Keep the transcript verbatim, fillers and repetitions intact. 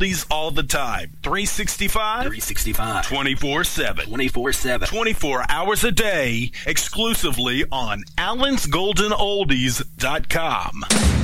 oldies all the time. three sixty-five? three sixty-five. twenty-four seven. twenty-four seven. twenty-four hours a day, exclusively on allens golden oldies dot com.